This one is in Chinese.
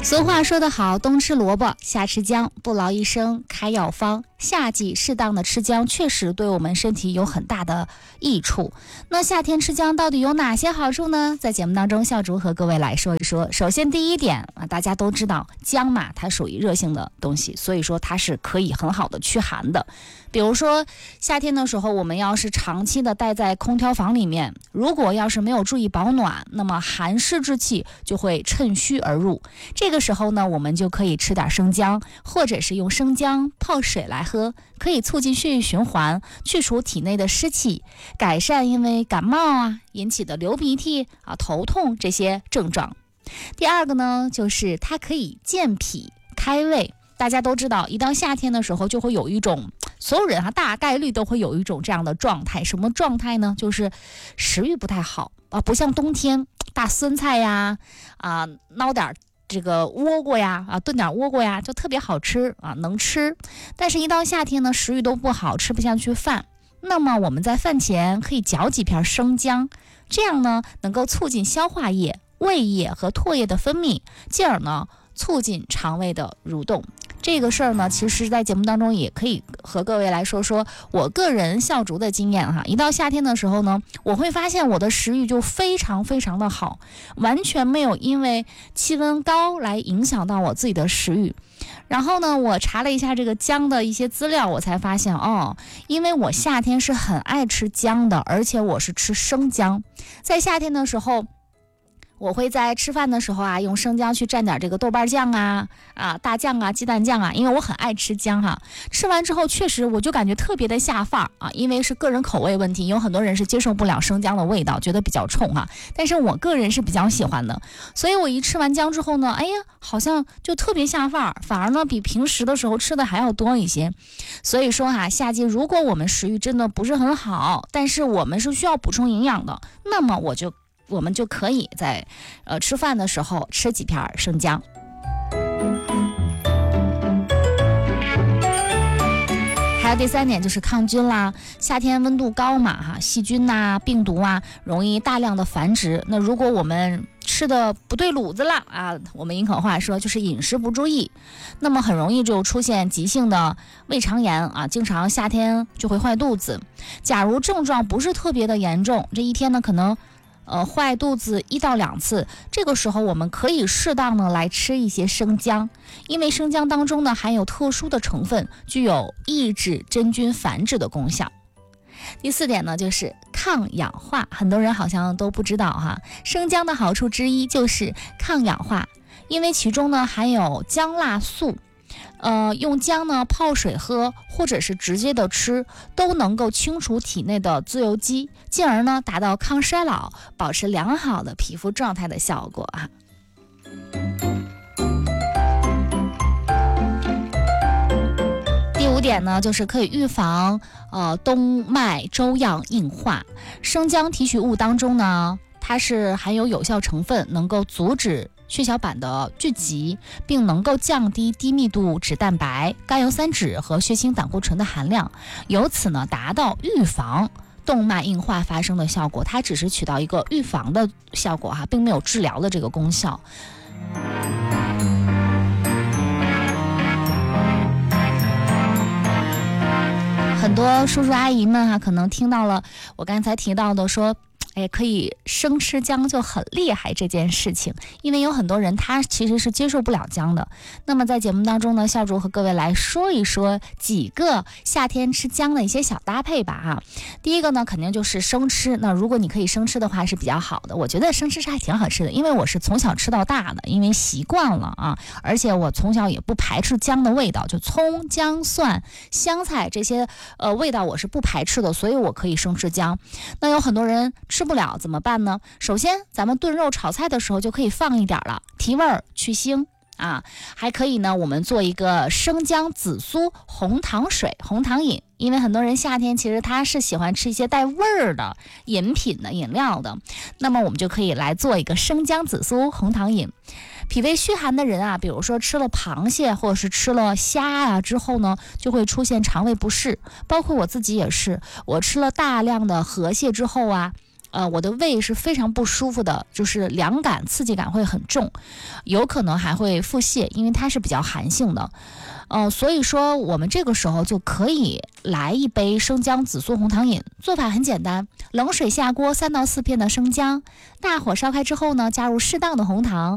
俗话说得好，冬吃萝卜夏吃姜，不劳医生开药方。夏季适当的吃姜确实对我们身体有很大的益处。那夏天吃姜到底有哪些好处呢？在节目当中，笑竹和各位来说一说。首先第一点啊，大家都知道姜嘛，它属于热性的东西，所以说它是可以很好的驱寒的。比如说夏天的时候，我们要是长期的待在空调房里面，如果要是没有注意保暖，那么寒湿之气就会趁虚而入。这个时候呢，我们就可以吃点生姜，或者是用生姜泡水来喝，可以促进血液循环，去除体内的湿气，改善因为感冒引起的流鼻涕头痛这些症状。第二个呢，就是它可以健脾开胃。大家都知道，一到夏天的时候，就会有一种所有人大概率都会有一种这样的状态。什么状态呢？就是食欲不太好不像冬天大酸菜捞点这个倭瓜炖点倭瓜就特别好吃能吃。但是一到夏天呢，食欲都不好，吃不下去饭。那么我们在饭前可以嚼几片生姜，这样呢能够促进消化液、胃液和唾液的分泌，进而呢促进肠胃的蠕动。这个事儿呢，其实在节目当中也可以和各位来说说我个人笑竹的经验一到夏天的时候呢，我会发现我的食欲就非常非常的好，完全没有因为气温高来影响到我自己的食欲。然后呢，我查了一下这个姜的一些资料，我才发现因为我夏天是很爱吃姜的，而且我是吃生姜。在夏天的时候，我会在吃饭的时候用生姜去蘸点这个豆瓣酱大酱鸡蛋酱因为我很爱吃姜吃完之后确实我就感觉特别的下饭因为是个人口味问题，有很多人是接受不了生姜的味道，觉得比较冲但是我个人是比较喜欢的，所以我一吃完姜之后呢，好像就特别下饭，反而呢比平时的时候吃的还要多一些。所以说夏季如果我们食欲真的不是很好，但是我们是需要补充营养的，那么我们就可以在吃饭的时候吃几片生姜。还有第三点就是抗菌啦，夏天温度高嘛细菌病毒容易大量的繁殖。那如果我们吃的不对卤子了我们营口话说就是饮食不注意，那么很容易就出现急性的胃肠炎经常夏天就会坏肚子。假如症状不是特别的严重，这一天呢可能坏肚子1到2次，这个时候我们可以适当的来吃一些生姜，因为生姜当中呢含有特殊的成分，具有抑制真菌繁殖的功效。第4点呢就是抗氧化，很多人好像都不知道生姜的好处之一就是抗氧化，因为其中呢含有姜辣素。用姜呢泡水喝，或者是直接的吃，都能够清除体内的自由基，进而呢达到抗衰老、保持良好的皮肤状态的效果第5点呢就是可以预防动脉粥样硬化。生姜提取物当中呢，它是含有有效成分，能够阻止血小板的聚集，并能够降低低密度脂蛋白、甘油三酯和血清胆固醇的含量，由此呢达到预防动脉硬化发生的效果。它只是起到一个预防的效果并没有治疗的这个功效。很多叔叔阿姨们可能听到了我刚才提到的说可以生吃姜就很厉害这件事情，因为有很多人他其实是接受不了姜的。那么在节目当中呢，笑竹和各位来说一说几个夏天吃姜的一些小搭配吧第一个呢肯定就是生吃，那如果你可以生吃的话是比较好的，我觉得生吃是还挺好吃的，因为我是从小吃到大的，因为习惯了而且我从小也不排斥姜的味道，就葱、姜、蒜、香菜这些味道我是不排斥的，所以我可以生吃姜。那有很多人吃不了怎么办呢？首先咱们炖肉炒菜的时候就可以放一点了，提味儿去腥还可以呢我们做一个生姜紫苏红糖水、红糖饮，因为很多人夏天其实他是喜欢吃一些带味儿的饮品的饮料的，那么我们就可以来做一个生姜紫苏红糖饮。脾胃虚寒的人比如说吃了螃蟹或者是吃了虾之后呢，就会出现肠胃不适，包括我自己也是，我吃了大量的河蟹之后我的胃是非常不舒服的，就是凉感、刺激感会很重，有可能还会腹泻，因为它是比较寒性的。所以说我们这个时候就可以来一杯生姜紫苏红糖饮。做法很简单，冷水下锅3到4片的生姜，大火烧开之后呢，加入适当的红糖，